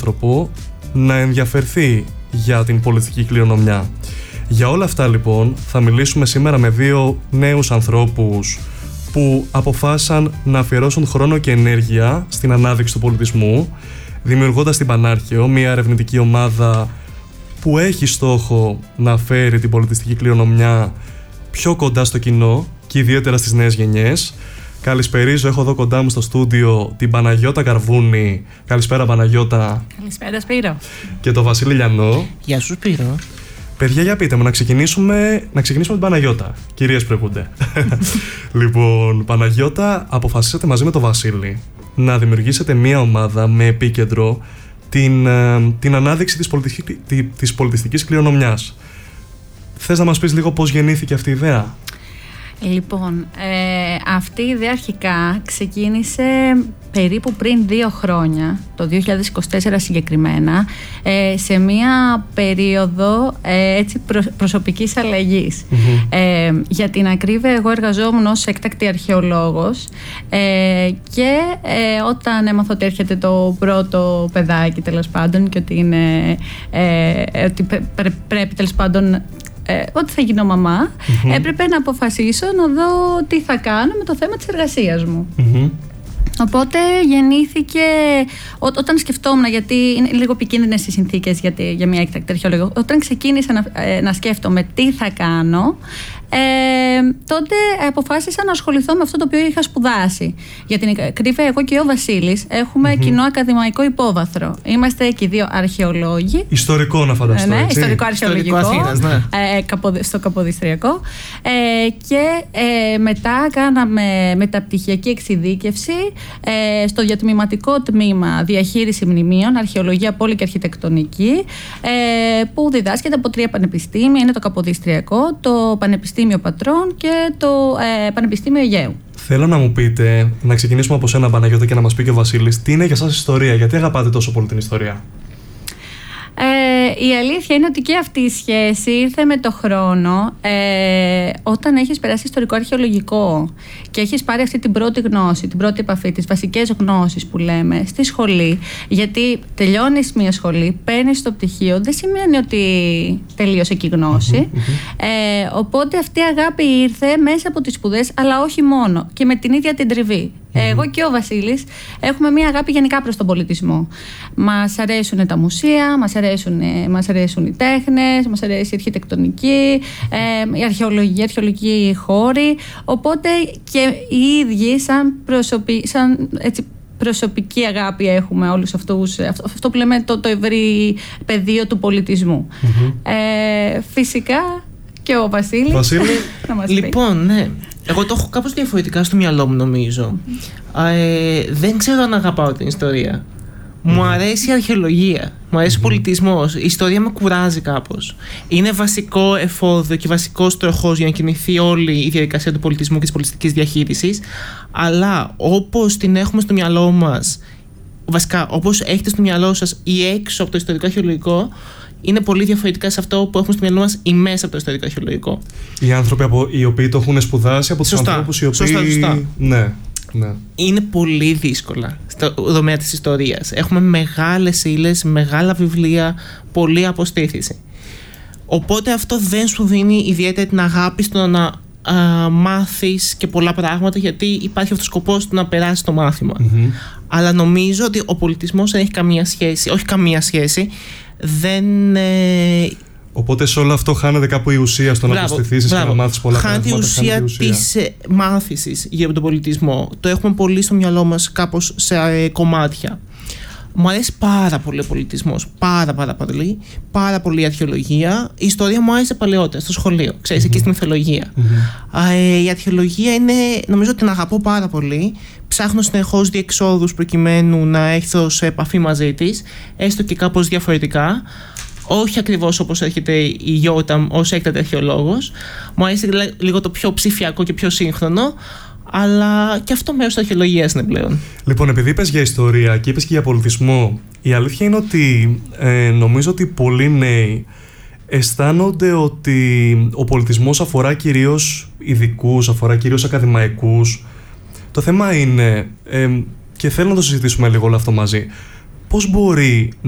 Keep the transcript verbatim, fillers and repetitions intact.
άνθρωπο να ενδιαφερθεί για την πολιτιστική κληρονομιά. Για όλα αυτά λοιπόν θα μιλήσουμε σήμερα με δύο νέους ανθρώπους που αποφάσισαν να αφιερώσουν χρόνο και ενέργεια στην ανάδειξη του πολιτισμού, δημιουργώντας την Πανάρχαιο, μια ερευνητική ομάδα που έχει στόχο να φέρει την πολιτιστική κληρονομιά πιο κοντά στο κοινό και ιδιαίτερα στις νέες γενιές. Καλησπερίζω, έχω εδώ κοντά μου στο στούντιο την Παναγιώτα Καρβούνη. Καλησπέρα Παναγιώτα. Καλησπέρα Σπύρο. Και τον Βασίλη Λιανό. Γεια σου Σπύρο. Παιδιά, για πείτε μου, να ξεκινήσουμε, να ξεκινήσουμε την Παναγιώτα. Κυρίες προηγούνται. Λοιπόν, Παναγιώτα, αποφασίσατε μαζί με τον Βασίλη να δημιουργήσετε μια ομάδα με επίκεντρο την, την ανάδειξη της, πολιτιστικής, της πολιτιστικής κληρονομιάς. Θες να μας πεις λίγο πώς γεννήθηκε αυτή η ιδέα? Λοιπόν, ε, αυτή η ιδέα αρχικά ξεκίνησε περίπου πριν δύο χρόνια, το δύο χιλιάδες είκοσι τέσσερα συγκεκριμένα, ε, σε μία περίοδο ε, έτσι προ, προσωπικής αλλαγής. Mm-hmm. Ε, για την ακρίβεια, εγώ εργαζόμουν ως έκτακτη αρχαιολόγος ε, και ε, όταν έμαθα ότι έρχεται το πρώτο παιδάκι τέλος πάντων και ότι, είναι, ε, ότι πρέ, πρέπει τέλος πάντων Ε, ότι θα γίνω μαμά, mm-hmm. έπρεπε να αποφασίσω να δω τι θα κάνω με το θέμα της εργασίας μου. Mm-hmm. Οπότε γεννήθηκε, ό, όταν σκεφτόμουν, γιατί είναι λίγο επικίνδυνες οι συνθήκες για, τη, για μια έκτακτη αρχαιολόγο, όταν ξεκίνησα να, ε, να σκέφτομαι τι θα κάνω, ε, τότε αποφάσισα να ασχοληθώ με αυτό το οποίο είχα σπουδάσει. Για την ακρίβεια, εγώ και ο Βασίλης έχουμε mm-hmm. κοινό ακαδημαϊκό υπόβαθρο. Είμαστε και οι δύο αρχαιολόγοι. Ιστορικό να φανταστώ. Ε, ναι, έτσι. ιστορικό αρχαιολογικό. Ιστορικό Αθήνας, ναι. ε, καποδι, στο Καποδιστριακό. Ε, και ε, μετά κάναμε μεταπτυχιακή εξειδίκευση ε, στο διατμηματικό τμήμα διαχείριση μνημείων, αρχαιολογία, πόλη και αρχιτεκτονική, ε, που διδάσκεται από τρία πανεπιστήμια. Είναι το Καποδιστριακό, το Πανεπιστήμιο Πατρών και το ε, Πανεπιστήμιο Αιγαίου. Θέλω να μου πείτε, να ξεκινήσουμε από σένα Παναγιώτα και να μας πει και ο Βασίλης, τι είναι για σας ιστορία, γιατί αγαπάτε τόσο πολύ την ιστορία? Ε, η αλήθεια είναι ότι και αυτή η σχέση ήρθε με το χρόνο, ε, όταν έχεις περάσει ιστορικό αρχαιολογικό και έχεις πάρει αυτή την πρώτη γνώση, την πρώτη επαφή, τις βασικές γνώσεις που λέμε στη σχολή. Γιατί τελειώνεις μια σχολή, παίρνεις το πτυχίο, δεν σημαίνει ότι τελείωσε και η γνώση. Mm-hmm, mm-hmm. Ε, οπότε αυτή η αγάπη ήρθε μέσα από τις σπουδές, αλλά όχι μόνο, και με την ίδια την τριβή. Mm-hmm. Εγώ και ο Βασίλης έχουμε μια αγάπη γενικά προς τον πολιτισμό. Μας αρέσουν τα μουσεία, μας αρέσουν, μας αρέσουν οι τέχνες, μας αρέσει η αρχιτεκτονική, ε, η αρχαιολογία, η αρχαιολογική χώρη. Οπότε και οι ίδιοι σαν, προσωπι, σαν έτσι, προσωπική αγάπη έχουμε όλους αυτούς, αυτό, αυτό που λέμε το, το ευρύ πεδίο του πολιτισμού. Mm-hmm. Ε, φυσικά και ο Βασίλης. Βασίλη. να μας λοιπόν, ναι. Εγώ το έχω κάπως διαφορετικά στο μυαλό μου, νομίζω. Mm-hmm. Ε, δεν ξέρω αν αγαπάω την ιστορία. Mm-hmm. Μου αρέσει η αρχαιολογία. Μου αρέσει mm-hmm. ο πολιτισμός. Η ιστορία με κουράζει κάπως. Είναι βασικό εφόδιο και βασικός τροχός για να κινηθεί όλη η διαδικασία του πολιτισμού και της πολιτιστικής διαχείρισης. Αλλά όπως την έχουμε στο μυαλό μας, βασικά όπως έχετε στο μυαλό σας ή έξω από το ιστορικό αρχαιολογικό, είναι πολύ διαφορετικά σε αυτό που έχουμε στο μυαλό μας ή μέσα από το ιστορικό αρχαιολογικό. Οι άνθρωποι από, οι οποίοι το έχουν σπουδάσει από τους ανθρώπους οι οποίοι. Σωστά, σωστά. Ναι, ναι. Είναι πολύ δύσκολα στο δομέα της ιστορίας. Έχουμε μεγάλες ύλες, μεγάλα βιβλία, πολλή αποστήθηση. Οπότε αυτό δεν σου δίνει ιδιαίτερα την αγάπη στο να α, μάθεις και πολλά πράγματα, γιατί υπάρχει αυτός ο σκοπός του να περάσει το μάθημα. Mm-hmm. Αλλά νομίζω ότι ο πολιτισμός δεν έχει καμία σχέση, όχι καμία σχέση. Δεν. Ε... Οπότε σε όλο αυτό χάνεται κάπου η ουσία στο μπράβο, να προστιθήσεις και να μάθεις πολλά χάνεται πράγματα. Η ουσία χάνεται η ουσία της ε, μάθησης γύρω από τον πολιτισμό. Το έχουμε πολύ στο μυαλό μας κάπως σε ε, κομμάτια. Μου αρέσει πάρα πολύ ο πολιτισμός. Πάρα πάρα πολύ. Πάρα πολύ η αρχαιολογία. Η ιστορία μου άρεσε παλαιότερα στο σχολείο. Ξέρεις, mm-hmm. εκεί στην μυθολογία. Mm-hmm. Ε, η αρχαιολογία είναι, νομίζω ότι την αγαπώ πάρα πολύ. Ψάχνω συνεχώς διεξόδους προκειμένου να έρθω σε επαφή μαζί της, έστω και κάπως διαφορετικά. Όχι ακριβώς όπως έρχεται η Γιώτα ως έκτατη αρχαιολόγος. Μου αρέσει λίγο το πιο ψηφιακό και πιο σύγχρονο. Αλλά και αυτό μέρος της αρχαιολογίας είναι πλέον. Λοιπόν, επειδή είπες για ιστορία και είπες και για πολιτισμό, η αλήθεια είναι ότι ε, νομίζω ότι πολλοί νέοι αισθάνονται ότι ο πολιτισμός αφορά κυρίως ειδικούς, αφορά κυρίως ακαδημαϊκούς. Το θέμα είναι, ε, και θέλω να το συζητήσουμε λίγο όλο αυτό μαζί, πώς μπορεί